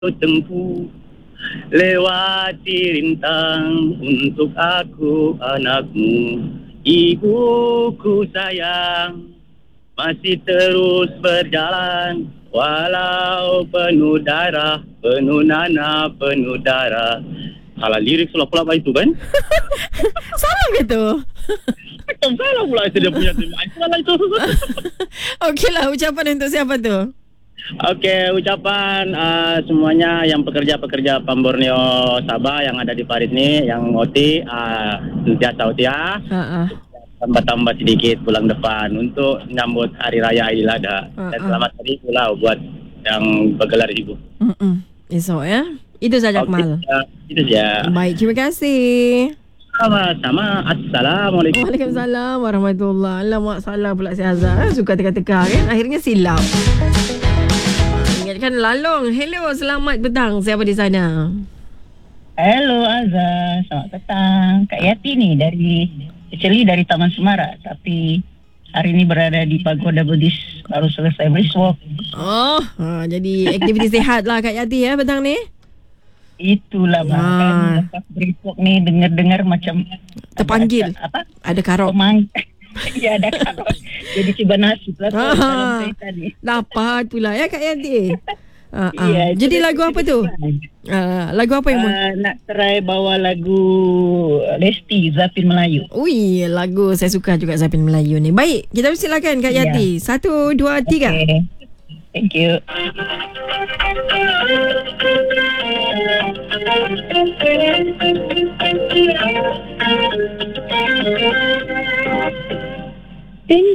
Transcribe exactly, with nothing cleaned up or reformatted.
tempuh lewati rintang untuk aku anakmu. Ibuku sayang masih terus berjalan walau penuh darah, penuh nanah, penuh darah. Salah lirik salah pula apa itu kan? Salah ke tu? Macam salah pula itu dia punya tu. Salah itu. Okeylah, ucapan untuk siapa tu? Okey, ucapan uh, semuanya yang pekerja-pekerja Pam Borneo Sabah yang ada di Paris ni, yang O T, uh, sentiasa O T ya. Ha-ha. Tambah-tambah sedikit bulan depan untuk menyambut Hari Raya Aidilada. Uh-uh. Dan selamat hari pula buat yang bergelar ibu. Mm-mm. Esok ya. Itu saja, Akmal. Okey, uh, itu saja. Baik, terima kasih. Sama-sama. Assalamualaikum. Waalaikumsalam warahmatullahi. Alamak, salah pula si Azhar. Suka teka-teka kan. Akhirnya silap. Ingatkan Lalong. Hello, selamat petang. Siapa di sana? Hello Azhar, selamat petang. Kak Yati ni dari, actually dari Taman Semara, tapi hari ni berada di Pagoda Buddhis, baru selesai brisk walk. Oh, ha, jadi aktiviti sihat lah Kak Yati ya petang ni. Itulah bang, Ah. kan lepas brisk walk ni dengar-dengar macam Terpanggil. ada, apa? Ada karok. Pemang. Ya ada kalau jadi cuba nasib lah tu Ah. dalam cerita ni. Dapat pula ya Kak Yati. Ha, ha. Ya, itu Jadi dah lagu apa tu? Uh, lagu apa yang mau? Uh, nak try bawa lagu Lesti, Zafin Melayu. Ui, lagu saya suka juga Zapin Melayu ni. Baik, kita silakan Kak Ya. Yati. Satu, dua, tiga. Okay. Thank you.